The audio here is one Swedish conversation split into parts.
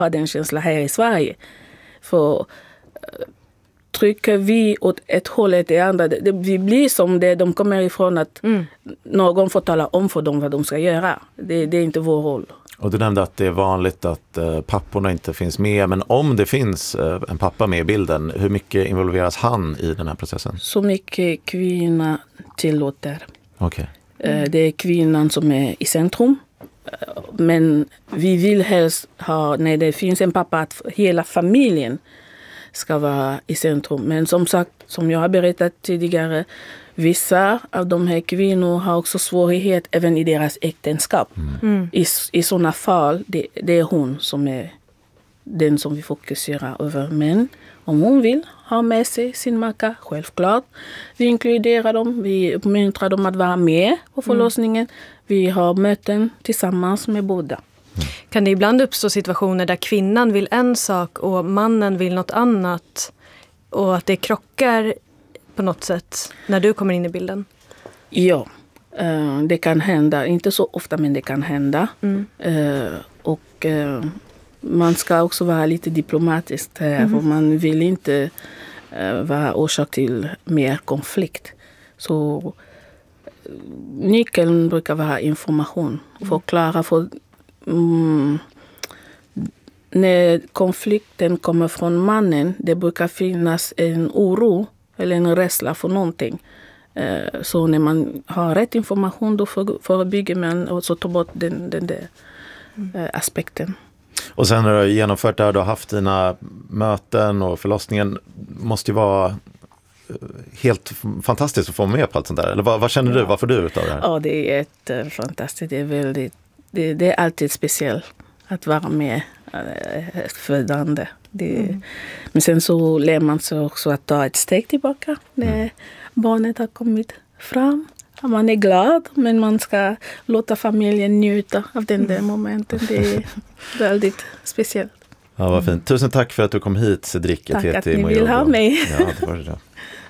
har den känslan här i Sverige. För trycker vi åt ett håll eller det andra, vi blir som det, de kommer ifrån att någon får tala om för dem vad de ska göra. Det är inte vår roll. Och du nämnde att det är vanligt att papporna inte finns med, men om det finns en pappa med i bilden, hur mycket involveras han i den här processen? Så mycket kvinnan tillåter. Okay. Det är kvinnan som är i centrum. Men vi vill helst ha, när det finns en pappa, att hela familjen ska vara i centrum. Men som sagt, som jag har berättat tidigare, vissa av de här kvinnor har också svårighet även i deras äktenskap. I sådana fall, det är hon som är den som vi fokuserar över. Men om hon vill ha med sig sin maka, självklart. Vi inkluderar dem, vi uppmuntrar dem att vara med på förlossningen. Vi har möten tillsammans med båda. Kan det ibland uppstå situationer där kvinnan vill en sak och mannen vill något annat och att det krockar på något sätt när du kommer in i bilden? Ja, det kan hända. Inte så ofta, men det kan hända. Och man ska också vara lite diplomatisk här, för man vill inte vara orsak till mer konflikt. Så nyckeln brukar vara information. Förklara för när konflikten kommer från mannen, det brukar finnas en oro eller en rädsla för någonting. Så när man har rätt information, då förebygger man och så tar bort den där aspekten. Och sen när du har genomfört det här, du har haft dina möten och förlossningen, måste ju vara helt fantastiskt att få med på allt sånt där. Eller vad känner du? Vad får du utav det här? Ja, det är fantastiskt. Det är väldigt, det är alltid speciellt att vara med födande. Men sen så lär man sig också att ta ett steg tillbaka när barnet har kommit fram. Man är glad, men man ska låta familjen njuta av den där momenten. Det är väldigt speciellt. Ja, vad fint. Tusen tack för att du kom hit, Cedric. Tack att ni vill ha mig. Ja, det var det.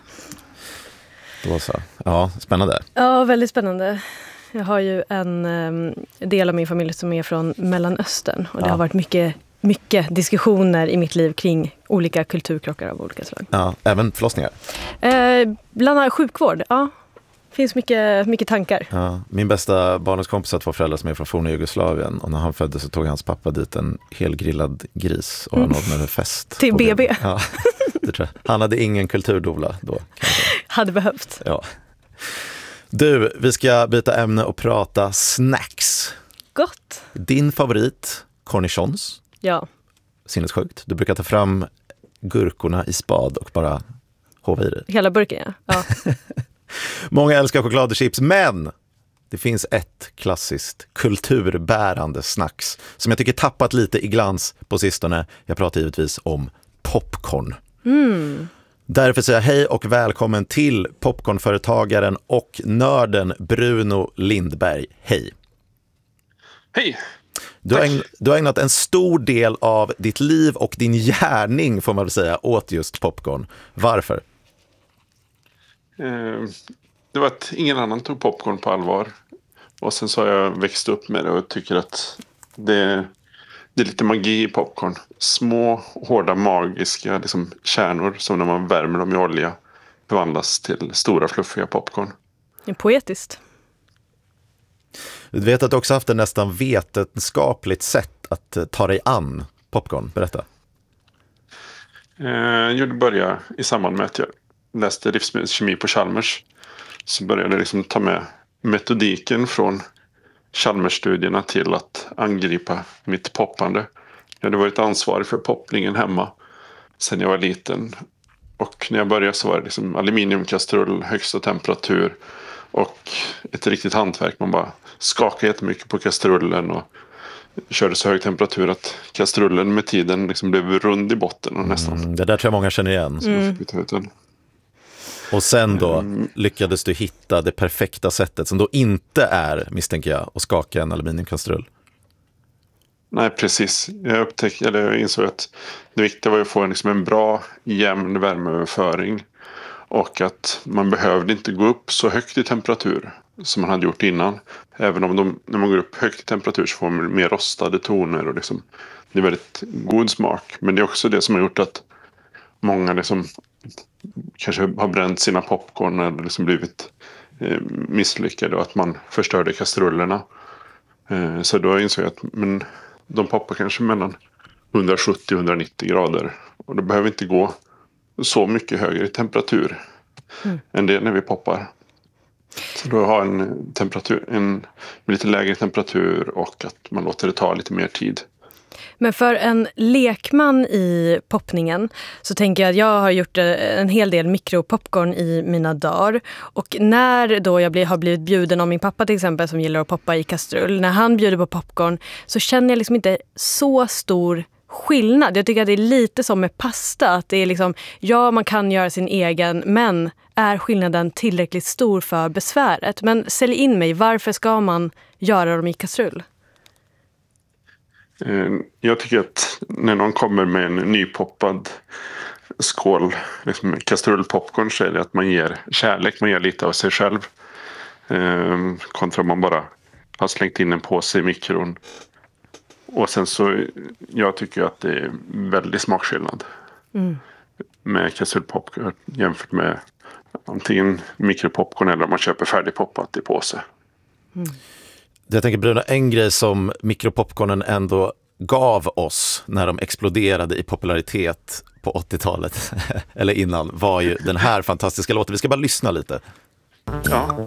Då så. Ja, spännande. Ja, väldigt spännande. Jag har ju en del av min familj som är från Mellanöstern. Och det har varit mycket diskussioner i mitt liv kring olika kulturkrockar av olika slag. Ja, även förlossningar? Bland annat sjukvård, ja. Det finns mycket tankar. Ja, min bästa barndomskompis har 2 föräldrar som är från forna Jugoslavien. Och när han föddes så tog hans pappa dit en helgrillad gris och han ordnade fest. Till BB? Ja, det tror jag. Han hade ingen kulturdoula då. Hade behövt. Ja. Du, vi ska byta ämne och prata snacks. Gott. Din favorit, cornichons. Ja. Sinnessjukt. Du brukar ta fram gurkorna i spad och bara hova i det. Hela burken, ja. Många älskar choklad och chips, men det finns ett klassiskt kulturbärande snacks som jag tycker tappat lite i glans på sistone. Jag pratar givetvis om popcorn. Därför säger jag hej och välkommen till popcornföretagaren och nörden Bruno Lindberg. Hej! Hej! Du har ägnat en stor del av ditt liv och din gärning, får man väl säga, åt just popcorn. Varför? Det var att ingen annan tog popcorn på allvar. Och sen så har jag växt upp med det och tycker att det är lite magi i popcorn. Små, hårda, magiska liksom, kärnor som när man värmer dem i olja förvandlas till stora, fluffiga popcorn. Det är poetiskt. Du vet att du också haft ett nästan vetenskapligt sätt att ta dig an popcorn. Berätta. Det började i samband med att jag läste livsmedelskemi på Chalmers. Så började jag liksom ta med metodiken från Chalmers-studierna till att angripa mitt poppande. Jag hade varit ansvarig för poppningen hemma sedan jag var liten. Och när jag började så var det liksom aluminiumkastrull, högsta temperatur och ett riktigt hantverk. Man bara skakade jättemycket på kastrullen och körde så hög temperatur att kastrullen med tiden liksom blev rund i botten. Och nästan. Det där tror jag många känner igen. Och sen då lyckades du hitta det perfekta sättet som då inte är, misstänker jag, att skaka en aluminiumkastrull. Nej, precis. Jag insåg att det viktiga var att få en bra, jämn värmeöverföring. Och att man behövde inte gå upp så högt i temperatur som man hade gjort innan. Även om när man går upp högt i temperatur så får man mer rostade toner och liksom det är väldigt god smak. Men det är också det som har gjort att många liksom kanske har bränt sina popcorn eller liksom blivit misslyckade och att man förstörde kastrullerna. Så då insåg jag att men, de poppar kanske mellan 170 och 190 grader. Och det behöver inte gå så mycket högre i temperatur än det när vi poppar. Så då har en lite lägre temperatur och att man låter det ta lite mer tid. Men för en lekman i poppningen så tänker jag att jag har gjort en hel del mikropopcorn i mina dagar. Och när då jag har blivit bjuden av min pappa till exempel som gillar att poppa i kastrull. När han bjuder på popcorn så känner jag liksom inte så stor skillnad. Jag tycker att det är lite som med pasta. Att det är liksom, ja man kan göra sin egen men är skillnaden tillräckligt stor för besväret? Men sälj in mig, varför ska man göra dem i kastrull? Jag tycker att när någon kommer med en nypoppad skål, liksom kastrullpopcorn, så är det att man ger kärlek, man ger lite av sig själv. Kontra om man bara har slängt in en påse i mikron. Och sen så, jag tycker att det är väldigt smakskillnad med kastrullpopcorn jämfört med antingen mikropopcorn eller om man köper färdigpoppat i påse. Jag tänker Bruno, en grej som mikropopcornen ändå gav oss när de exploderade i popularitet på 80-talet eller innan var ju den här fantastiska låten. Vi ska bara lyssna lite. Ja.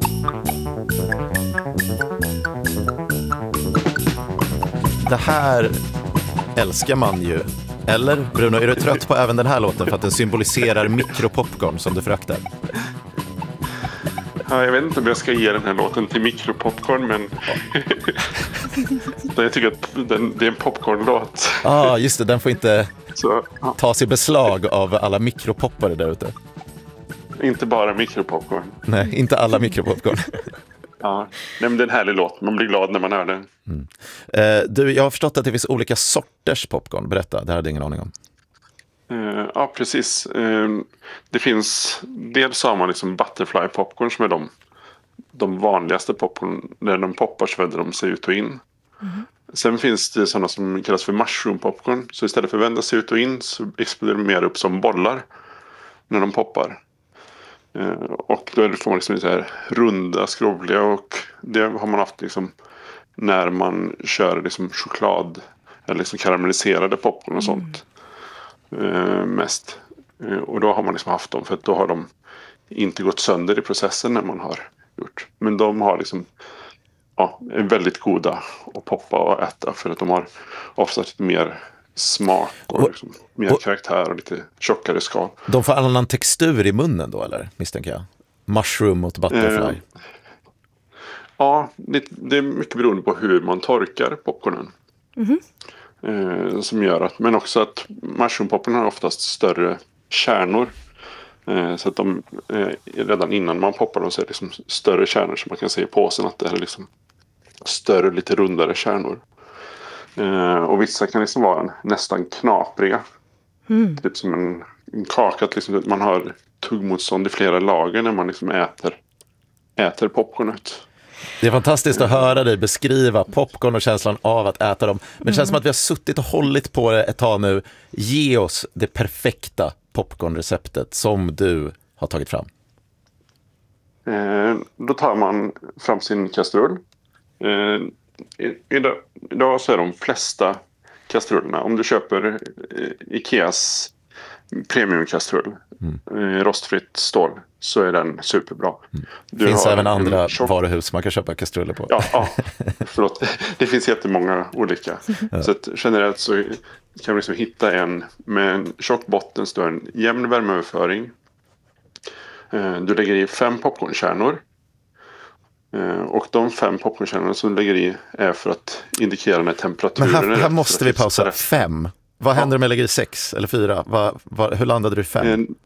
Det här älskar man ju. Eller Bruno, är du trött på även den här låten för att den symboliserar mikropopcorn som du föraktar? Ja, jag vet inte om jag ska ge den här låten till mikropopcorn, men jag tycker att det är en popcornlåt. Just det, den får inte Så, tas i beslag av alla mikropoppare där ute. inte bara mikropopcorn. Nej, inte alla mikropopcorn. Ja, nej, men det är en härlig låt. Man blir glad när man hör den. Du, jag har förstått att det finns olika sorters popcorn. Berätta, det hade jag ingen aning om. Ja, precis. Det finns, dels har man liksom butterfly popcorn som är de vanligaste popcorn. När de poppar så vänder de sig ut och in. Sen finns det sådana som kallas för mushroom popcorn. Så istället för att vända sig ut och in så exploderar de mer upp som bollar när de poppar. Och då får man liksom så här runda, skrovliga, och det har man haft liksom när man kör liksom choklad eller liksom karamelliserade popcorn och sånt mest. Och då har man liksom haft dem för att då har de inte gått sönder i processen när man har gjort. Men de har liksom är väldigt goda att poppa och äta för att de har ofta lite mer smak och liksom mer karaktär och lite tjockare skal. De får annan textur i munnen då, eller? Misstänker jag. Mushroom mot butterfly. Ja, det är mycket beroende på hur man torkar popcornen. Som gör att, men också att mushroompopcorn har oftast större kärnor. Så att de redan innan man poppar dem så är det liksom större kärnor, så man kan se i påsen att det är liksom större, lite rundare kärnor. Och vissa kan liksom vara nästan knapriga. Typ som en kaka, att liksom man har tuggmotstånd i flera lager när man liksom äter popcornet. Det är fantastiskt att höra dig beskriva popcorn och känslan av att äta dem. Men det känns som att vi har suttit och hållit på det ett tag nu. Ge oss det perfekta popcornreceptet som du har tagit fram. Då tar man fram sin kastrull. Idag så är de flesta kastrullerna, om du köper Ikeas premiumkastrull, rostfritt stål, så är den superbra. Det finns även andra varuhus man kan köpa kastruller på. Ja, förlåt. Det finns jättemånga olika. Så att generellt så kan vi liksom hitta en med en tjock botten, så en jämn värmeöverföring. Du lägger i 5 popcornkärnor. Och de 5 popcornkärnorna som du lägger i är för att indikera när temperaturen är. Men här måste vi pausa. 5. Vad händer om jag lägger i 6 eller 4? Hur landade du i 5?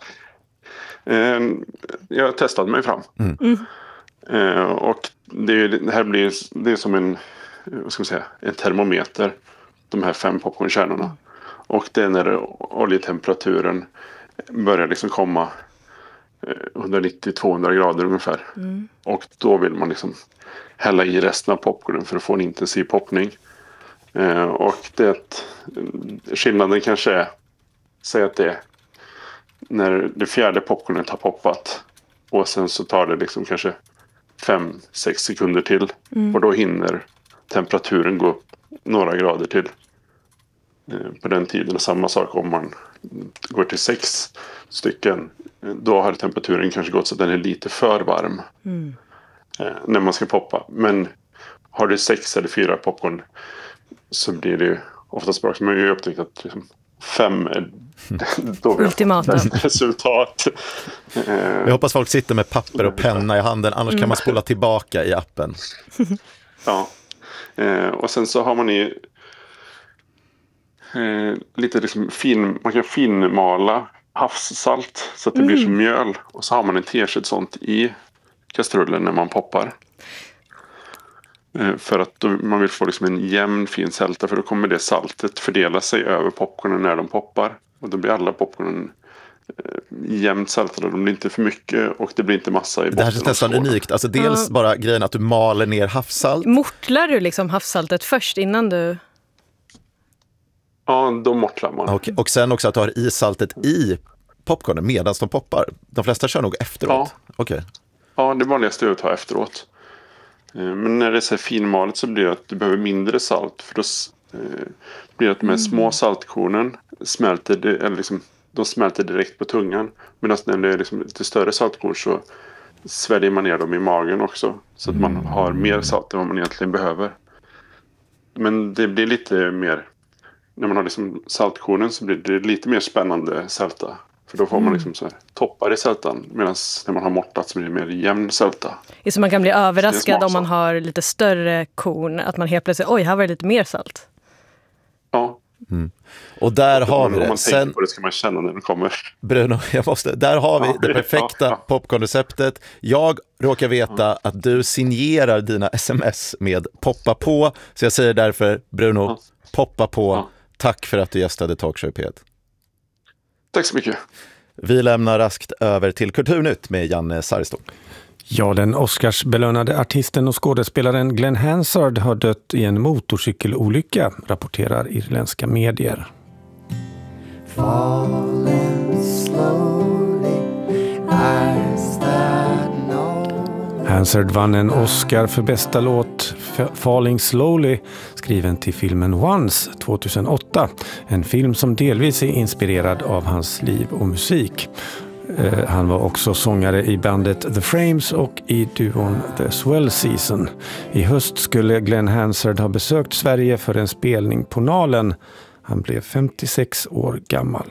Jag testade mig fram. Och det är som en termometer, de här 5 popcornkärnorna. Och det är när oljetemperaturen börjar liksom komma 190-200 grader ungefär. Och då vill man liksom hälla i resten av popcornen för att få en intensiv poppning. Och skillnaden kanske är, säg att det är när det fjärde popcornet har poppat och sen så tar det liksom kanske 5-6 sekunder till och då hinner temperaturen gå upp några grader till på den tiden. Och samma sak om man går till 6 stycken, då har temperaturen kanske gått så att den är lite för varm när man ska poppa. Men har du 6 eller 4 popcorn så blir det oftast bra. Man har ju upptäckt att liksom 5 är då ultimata resultat. Jag hoppas folk sitter med papper och penna i handen, annars kan man spola tillbaka i appen. Ja. Och sen så har man lite liksom man kan finmala havssalt så att det blir som mjöl. Och så har man en tesked sånt i kastrullen när man poppar. För att man vill få liksom en jämn fin sälta, för då kommer det saltet fördela sig över popcornen när de poppar. Och då blir alla popcornen jämnt saltade, de blir inte för mycket och det blir inte massa i botten. Det här är nästan unikt. Alltså dels bara grejen att du maler ner havssalt. Mortlar du liksom havssaltet först innan du... Ja, då mortlar man. Okay. Och sen också att du har i saltet i popcornen medan de poppar. De flesta kör nog efteråt. Ja, okay. Ja, det vanligaste är att ta efteråt. Men när det är så finmalet så blir det att du behöver mindre salt. För då blir det att de här små saltkornen smälter direkt på tungan. Medan när det är liksom lite större saltkorn så sväljer man ner dem i magen också. Så att man har mer salt än vad man egentligen behöver. Men det blir lite mer... När man har liksom saltkornen så blir det lite mer spännande sälta. För då får man liksom så här toppar i sältan. Medan när man har mortat så blir det mer jämn sälta. Så man kan bli överraskad om man har lite större korn. Att man helt plötsligt, oj, här var det lite mer salt. Ja. Och där har vi det. Om man tänker på det ska man känna när det kommer. Bruno, där har vi det perfekta popcornreceptet. Jag råkar veta att du signerar dina sms med poppa på. Så jag säger därför, Bruno, poppa på. Tack för att du gästade Talkshow P1. Tack så mycket. Vi lämnar raskt över till Kulturnytt med Janne Saristov. Ja, den Oscarsbelönade artisten och skådespelaren Glenn Hansard har dött i en motorcykelolycka, rapporterar irländska medier. Hansard vann en Oscar för bästa låt Falling Slowly, skriven till filmen Once 2008. En film som delvis är inspirerad av hans liv och musik. Han var också sångare i bandet The Frames och i duon The Swell Season. I höst skulle Glenn Hansard ha besökt Sverige för en spelning på Nalen. Han blev 56 år gammal.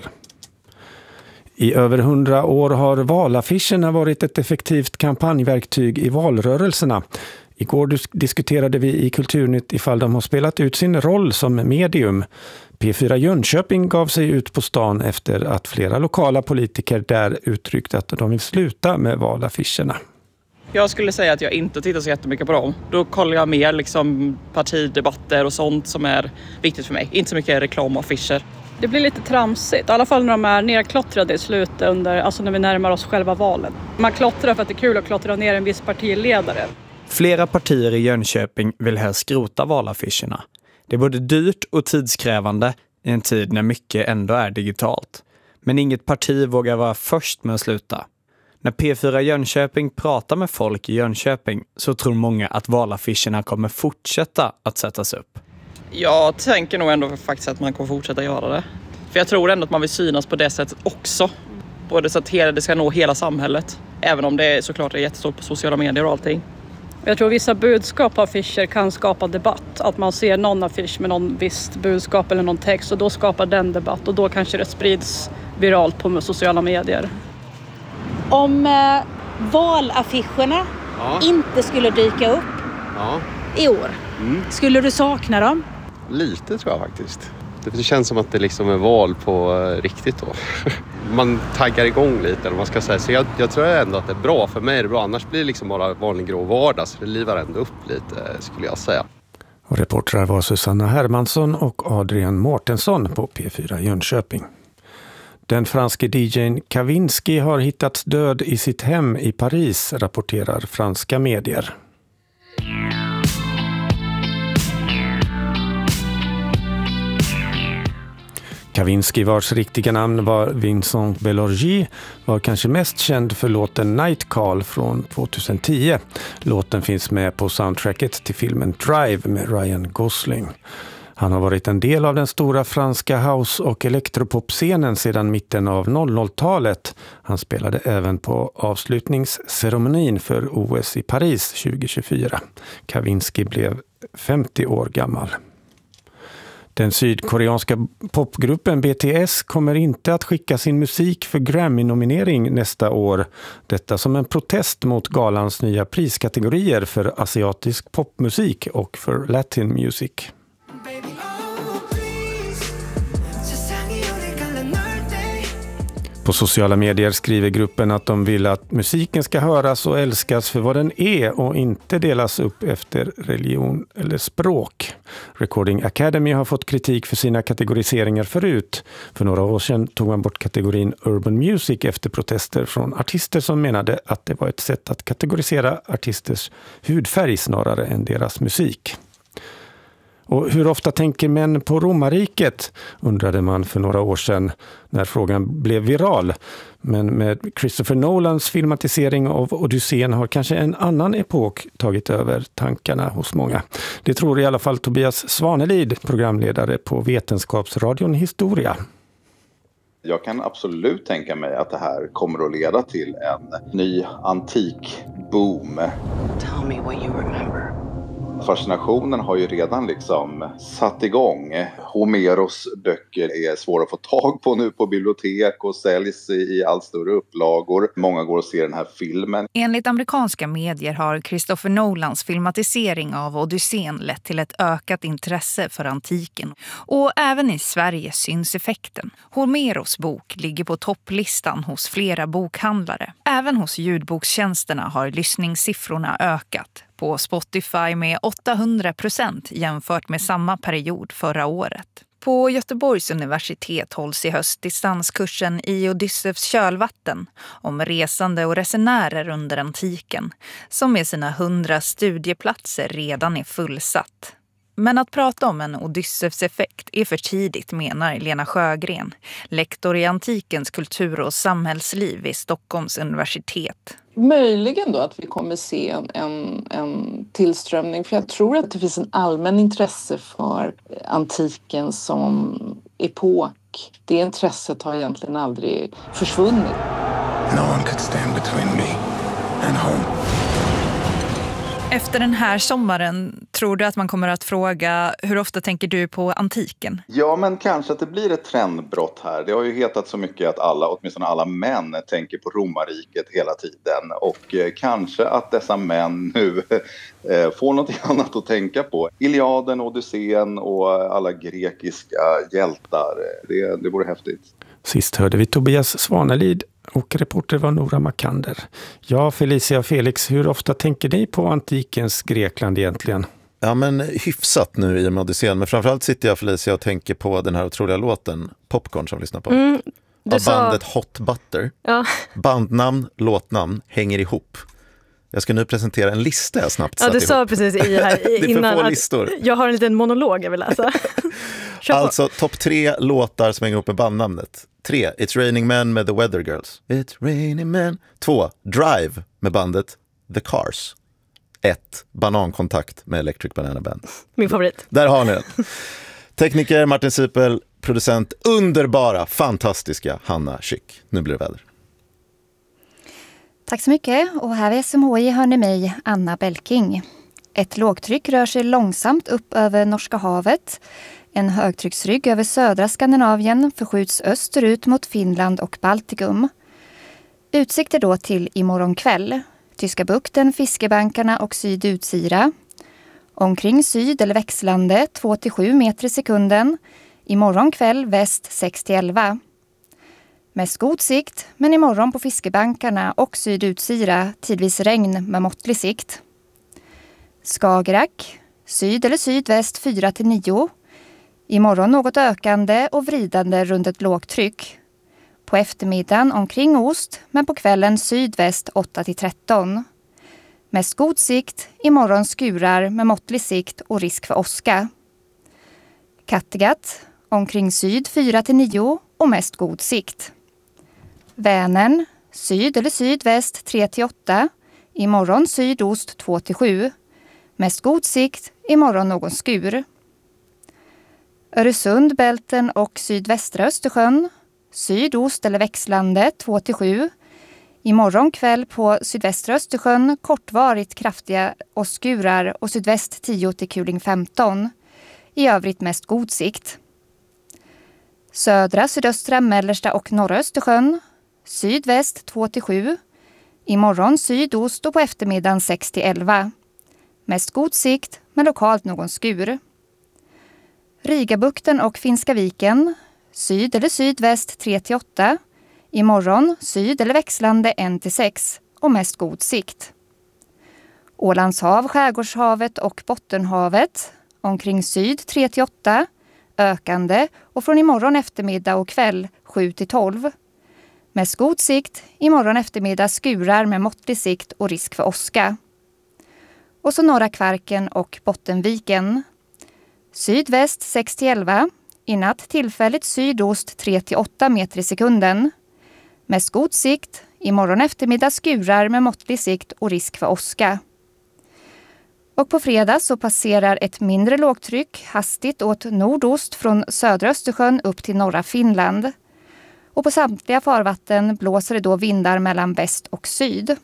I över 100 år har valaffischerna varit ett effektivt kampanjverktyg i valrörelserna. Igår diskuterade vi i Kulturnytt ifall de har spelat ut sin roll som medium. P4 Jönköping gav sig ut på stan efter att flera lokala politiker där uttryckt att de vill sluta med valaffischerna. Jag skulle säga att jag inte tittar så jättemycket på dem. Då kollar jag mer liksom partidebatter och sånt som är viktigt för mig. Inte så mycket reklam och affischer. Det blir lite tramsigt, i alla fall när de är nerklottrade i slutet alltså när vi närmar oss själva valen. Man klottrar för att det är kul att klottra ner en viss partiledare. Flera partier i Jönköping vill helst skrota valaffischerna. Det är både dyrt och tidskrävande i en tid när mycket ändå är digitalt. Men inget parti vågar vara först med att sluta. När P4 Jönköping pratar med folk i Jönköping så tror många att valaffischerna kommer fortsätta att sättas upp. Jag tänker nog ändå faktiskt att man kommer fortsätta göra det. För jag tror ändå att man vill synas på det sättet också. Både så att det ska nå hela samhället. Även om det såklart är jättestort på sociala medier och allting. Jag tror vissa budskap på affischer kan skapa debatt. Att man ser någon affisch med någon visst budskap eller någon text och då skapar den debatt. Och då kanske det sprids viralt på sociala medier. Om valaffischerna inte skulle dyka upp i år, skulle du sakna dem? Lite tror jag faktiskt. Det känns som att det liksom är val på riktigt då. Man taggar igång lite eller man ska säga. Så jag tror ändå att det är bra. För mig är det bra. Annars blir det liksom bara vanlig grå vardag. Så det livar ändå upp lite skulle jag säga. Och reportrar var Susanna Hermansson och Adrian Mårtensson på P4 Jönköping. Den franske DJ:n Kavinsky har hittats död i sitt hem i Paris, rapporterar franska medier. Kavinsky, vars riktiga namn var Vincent Bellorgy, var kanske mest känd för låten Night Call från 2010. Låten finns med på soundtracket till filmen Drive med Ryan Gosling. Han har varit en del av den stora franska house- och elektropopscenen sedan mitten av 00-talet. Han spelade även på avslutningsceremonin för OS i Paris 2024. Kavinsky blev 50 år gammal. Den sydkoreanska popgruppen BTS kommer inte att skicka sin musik för Grammy-nominering nästa år. Detta som en protest mot galans nya priskategorier för asiatisk popmusik och för Latin music. På sociala medier skriver gruppen att de vill att musiken ska höras och älskas för vad den är och inte delas upp efter religion eller språk. Recording Academy har fått kritik för sina kategoriseringar förut. För några år sedan tog man bort kategorin Urban Music efter protester från artister som menade att det var ett sätt att kategorisera artisters hudfärg snarare än deras musik. Och hur ofta tänker män på romarriket, undrade man för några år sedan när frågan blev viral. Men med Christopher Nolans filmatisering av Odysseen har kanske en annan epok tagit över tankarna hos många. Det tror i alla fall Tobias Svanelid, programledare på Vetenskapsradion Historia. Jag kan absolut tänka mig att det här kommer att leda till en ny antikboom. Tell me what you remember. Fascinationen har ju redan liksom satt igång. Homeros böcker är svåra att få tag på nu på bibliotek och säljs i allt större upplagor. Många går och ser den här filmen. Enligt amerikanska medier har Christopher Nolans filmatisering av Odysseen lett till ett ökat intresse för antiken. Och även i Sverige syns effekten. Homeros bok ligger på topplistan hos flera bokhandlare. Även hos ljudbokstjänsterna har lyssningssiffrorna ökat. På Spotify med 800% jämfört med samma period förra året. På Göteborgs universitet hålls i höst distanskursen i Odysseus kölvatten om resande och resenärer under antiken, som med sina 100 studieplatser redan är fullsatt. Men att prata om en Odysseus-effekt är för tidigt, menar Lena Sjögren, lektor i antikens kultur- och samhällsliv vid Stockholms universitet. Möjligen då att vi kommer se en tillströmning, för jag tror att det finns en allmän intresse för antiken som epok. Det intresset har egentligen aldrig försvunnit. No one could stand between me and home. Efter den här sommaren, tror du att man kommer att fråga hur ofta tänker du på antiken? Ja, men kanske att det blir ett trendbrott här. Det har ju hetat så mycket att åtminstone alla män tänker på romarriket hela tiden. Och kanske att dessa män nu får något annat att tänka på. Iliaden, Odysseen och alla grekiska hjältar. Det vore häftigt. Sist hörde vi Tobias Svanelid och reporter var Nora Makander. Ja, Felicia och Felix, hur ofta tänker ni på antikens Grekland egentligen? Ja, men hyfsat nu i Odysseen. Men framförallt sitter jag, Felicia, och tänker på den här otroliga låten Popcorn som vi lyssnar på. Av bandet Hot Butter. Ja. Bandnamn, låtnamn hänger ihop. Jag ska nu presentera en lista jag snabbt satt ihop. Ja, du sa precis det är innan för få listor. Jag har en liten monolog jag vill läsa. Alltså topp 3 låtar som hänger ihop med bandnamnet. 3. It's Raining Men med The Weather Girls. It's Raining Men. 2. Drive med bandet The Cars. 1. Banankontakt med Electric Banana Band. Min favorit. Där har ni den. Tekniker Martin Sipel, producent underbara, fantastiska Hanna Schick. Nu blir det väder. Tack så mycket, och här vid SMHI hör ni mig, Anna Belking. Ett lågtryck rör sig långsamt upp över Norska havet. En högtrycksrygg över södra Skandinavien förskjuts österut mot Finland och Baltikum. Utsikter då till imorgon kväll. Tyska bukten, fiskebankarna och sydutsira. Omkring syd eller växlande 2-7 meter i sekunden. Imorgon kväll väst 6-11. Mest god sikt, men imorgon på fiskebankarna och sydutsira tidvis regn med måttlig sikt. Skagerrak, syd eller sydväst 4-9. Imorgon något ökande och vridande runt ett lågtryck. På eftermiddagen omkring ost, men på kvällen sydväst 8-13. Mest god sikt, imorgon skurar med måttlig sikt och risk för åska. Kattegatt, omkring syd 4-9 och mest god sikt. Vänern, syd eller sydväst 3-8, imorgon sydost 2-7, mest god sikt, imorgon någon skur. Öresund, Bälten och sydvästra Östersjön, sydost eller växlande 2-7, imorgon kväll på sydvästra Östersjön kortvarigt kraftiga åskskurar och sydväst 10 till kuling 15. I övrigt mest god sikt. Södra, sydöstra, mellersta och norra Östersjön, sydväst 2-7, imorgon sydost och på eftermiddagen 6-11. Mest god sikt men lokalt någon skur. Rigabukten och Finska viken, syd eller sydväst 3-8, imorgon syd eller växlande 1-6 och mest god sikt. Ålandshav, Skärgårdshavet och Bottenhavet, omkring syd 3-8, ökande och från imorgon eftermiddag och kväll 7-12. Mest god sikt, imorgon eftermiddag skurar med måttlig sikt och risk för åska. Och så norra Kvarken och Bottenviken. Sydväst 6-11, i natt tillfälligt sydost 3-8 meter i sekunden. Mest god sikt, imorgon eftermiddag skurar med måttlig sikt och risk för åska. Och på fredag så passerar ett mindre lågtryck hastigt åt nordost från södra Östersjön upp till norra Finland. Och på samtliga farvatten blåser det då vindar mellan väst och syd.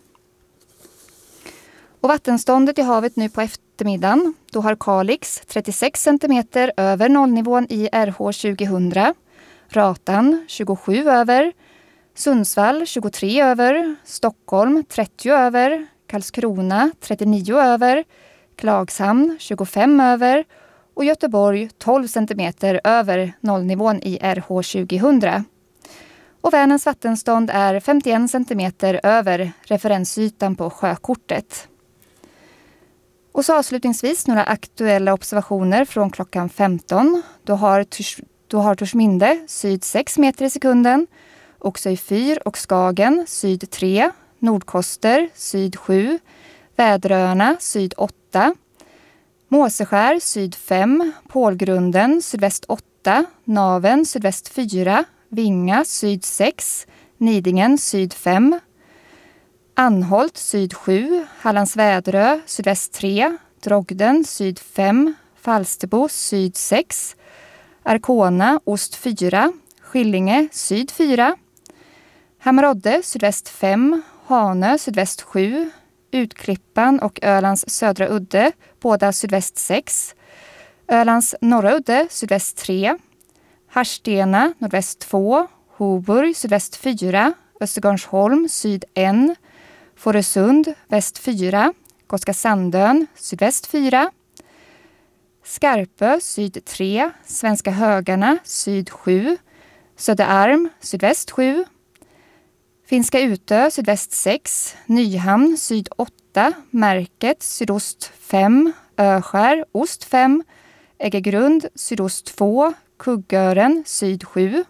Och vattenståndet i havet nu på eftermiddagen, då har Kalix 36 cm över nollnivån i RH 2000, Ratan 27 över, Sundsvall 23 över, Stockholm 30 över, Karlskrona 39 över, Klagshamn 25 över och Göteborg 12 cm över nollnivån i RH 2000. Och Vänerns vattenstånd är 51 cm över referensytan på sjökortet. Och så avslutningsvis några aktuella observationer från klockan 15. Då har Torsminde syd 6 meter i sekunden, också i Fyr och Skagen syd 3, Nordkoster syd 7, Väderöarna syd 8, Måseskär syd 5, Pålgrunden sydväst 8, Naven sydväst 4, Vinga syd 6, Nidingen syd 5, Anholt syd 7, Hallands Väderö sydväst 3, Drogden syd 5, Falsterbo syd 6, Arkona ost 4, Skillinge syd 4, Hammerodde sydväst 5, Hanö sydväst 7, Utklippan och Ölands södra udde båda sydväst 6, Ölands norra udde sydväst 3, Harstena nordväst 2, Hoburg sydväst 4, Östergarnsholm syd 1, Fårösund väst 4, Gotska Sandön sydväst 4, Skarpö syd 3, Svenska Högarna syd 7, Söderarm sydväst 7, Finska Utö sydväst 6, Nyhamn syd 8, Märket sydost 5, Öskär ost 5, Äggegrund sydost 2, Kuggören syd 7,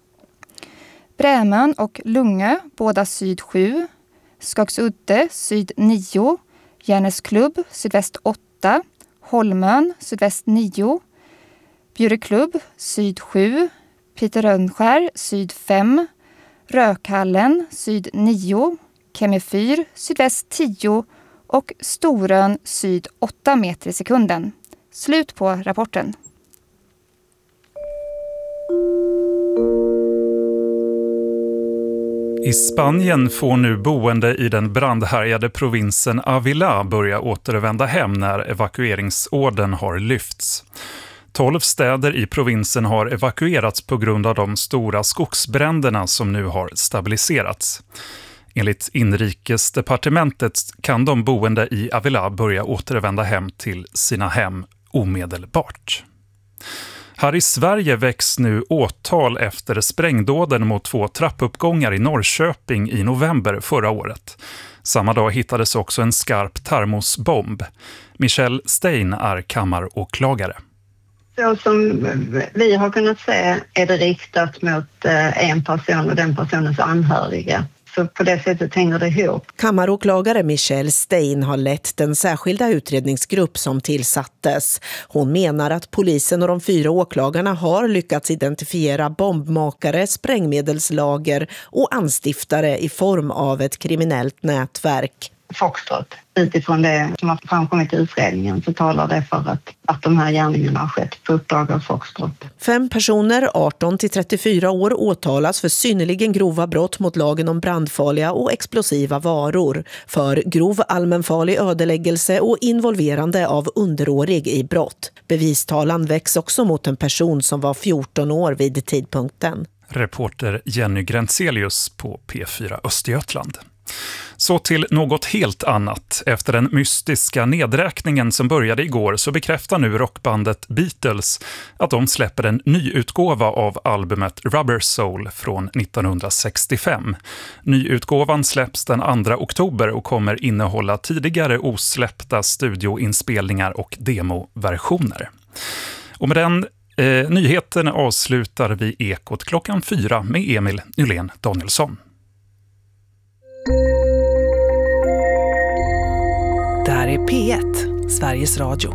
Brämön och Lungö båda syd 7, Skagsudde syd 9, Järnesklubb sydväst 8, Holmön sydväst 9, Bjureklubb syd 7, Piterönskär syd 5, Rökhallen syd 9, Kemefyr sydväst 10 och Storön syd 8 meter i sekunden. Slut på rapporten. I Spanien får nu boende i den brandhärjade provinsen Ávila börja återvända hem när evakueringsorden har lyfts. 12 städer i provinsen har evakuerats på grund av de stora skogsbränderna som nu har stabiliserats. Enligt inrikesdepartementet kan de boende i Ávila börja återvända hem till sina hem omedelbart. Här i Sverige väcks nu åtal efter sprängdåden mot 2 trappuppgångar i Norrköping i november förra året. Samma dag hittades också en skarp termosbomb. Michelle Stein är kammaråklagare. Så som vi har kunnat se är det riktat mot en person och den personens anhöriga. Så på det sättet hänger det ihop. Kammaråklagare Michelle Stein har lett den särskilda utredningsgrupp som tillsattes. Hon menar att polisen och de 4 åklagarna har lyckats identifiera bombmakare, sprängmedelslager och anstiftare i form av ett kriminellt nätverk. Foxtrot. Utifrån det som har framkommit i utredningen så talar det för att de här gärningarna har skett på uppdrag av Foxtrot. 5 personer, 18-34 år, åtalas för synnerligen grova brott mot lagen om brandfarliga och explosiva varor, för grov allmänfarlig ödeläggelse och involverande av underårig i brott. Bevistalan väcks också mot en person som var 14 år vid tidpunkten. Reporter Jenny Grentzelius på P4 Östergötland. Så till något helt annat. Efter den mystiska nedräkningen som började igår så bekräftar nu rockbandet Beatles att de släpper en nyutgåva av albumet Rubber Soul från 1965. Nyutgåvan släpps den 2 oktober och kommer innehålla tidigare osläppta studioinspelningar och demoversioner. Och med den nyheten avslutar vi Ekot klockan 4 med Emil Nylén Danielsson. Det här är P1, Sveriges Radio.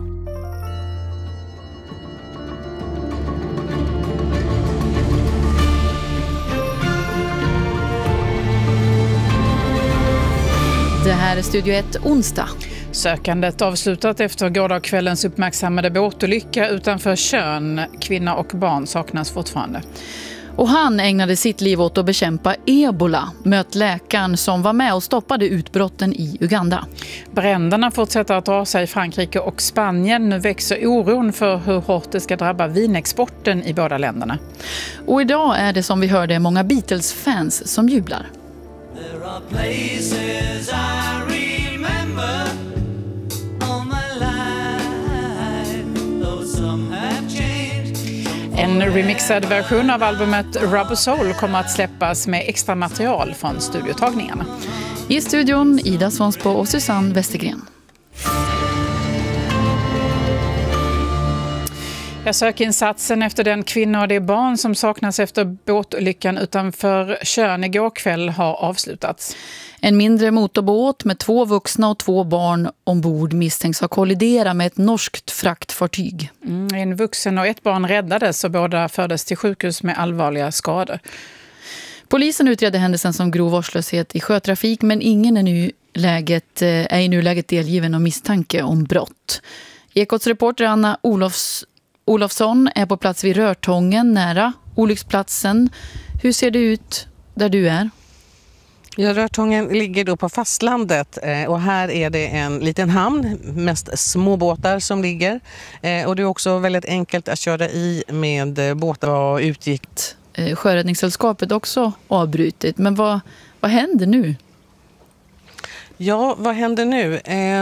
Det här är Studio 1 onsdag. Sökandet avslutat efter gårdagskvällens uppmärksammade båtolycka utanför Tjörn. Kvinna och barn saknas fortfarande. Och han ägnade sitt liv åt att bekämpa ebola. Möt läkaren som var med och stoppade utbrotten i Uganda. Bränderna fortsätter att rasa i Frankrike och Spanien. Nu växer oron för hur hårt det ska drabba vinexporten i båda länderna. Och idag är det som vi hörde många Beatles-fans som jublar. There are places I remember all my life, though some have changed. En remixad version av albumet Rubber Soul kommer att släppas med extra material från studiotagningarna. I studion Ida Svonsbo och Susanne Westergren. Sökinsatsen efter den kvinna och det barn som saknas efter båtolyckan utanför Tjörn igår kväll har avslutats. En mindre motorbåt med 2 vuxna och 2 barn ombord misstänks ha kolliderat med ett norskt fraktfartyg. En vuxen och 1 barn räddades och båda fördes till sjukhus med allvarliga skador. Polisen utredde händelsen som grov vårdslöshet i sjötrafik, men ingen är i nuläget delgiven om misstanke om brott. Ekots reporter Anna Olofsson är på plats vid Rörtången nära olycksplatsen. Hur ser det ut där du är? Ja, Rörtången ligger då på fastlandet och här är det en liten hamn, mest små båtar som ligger. Och det är också väldigt enkelt att köra i med båtar och utgikt. Sjöräddningssällskapet också avbrutit, men vad händer nu? Ja, vad händer nu?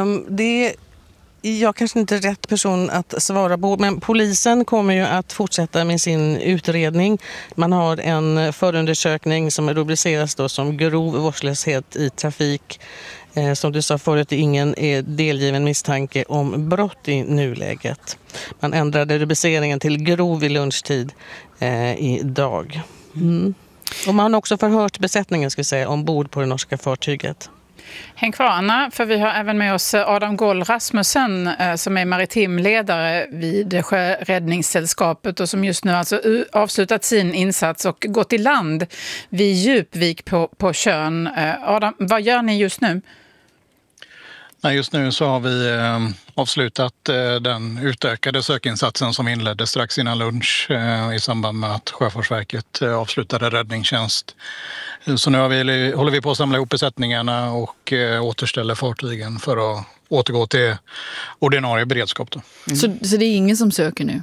Jag kanske inte är rätt person att svara på, men polisen kommer ju att fortsätta med sin utredning. Man har en förundersökning som rubriceras då som grov vårdslöshet i trafik. Som du sa förut, ingen är delgiven misstanke om brott i nuläget. Man ändrade rubriceringen till grov i lunchtid idag. Och man har också förhört besättningen ombord på det norska fartyget. Häng kvar Anna, för vi har även med oss Adam Goll Rasmussen som är maritimledare vid Sjöräddningssällskapet och som just nu alltså avslutat sin insats och gått i land vid Djupvik på Tjörn. Adam, vad gör ni just nu? Just nu så har vi avslutat den utökade sökinsatsen som inleddes strax innan lunch i samband med att Sjöfartsverket avslutade räddningstjänst. Så nu håller vi på att samla ihop besättningarna och återställa fartygen för att återgå till ordinarie beredskap. Då. Så det är ingen som söker nu?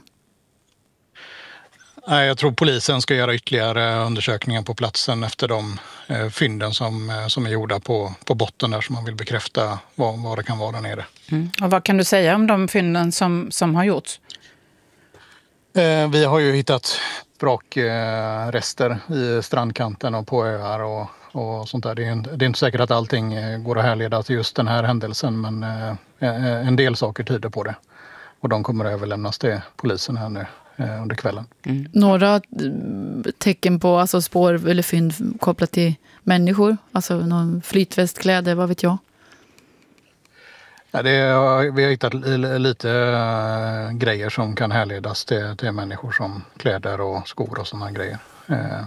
Nej, jag tror polisen ska göra ytterligare undersökningar på platsen efter de fynden som är gjorda på botten där, som man vill bekräfta vad det kan vara där nere. Och vad kan du säga om de fynden som har gjorts? Vi har ju hittat vrakrester i strandkanten och på öar och sånt där. Det är inte säkert att allting går att härleda till just den här händelsen, men en del saker tyder på det. Och de kommer att överlämnas till polisen här nu under kvällen. Några tecken på alltså spår eller fynd kopplat till människor? Alltså någon flytvästkläder, vad vet jag? Ja, vi har hittat lite grejer som kan härledas till människor som kläder och skor och sådana grejer.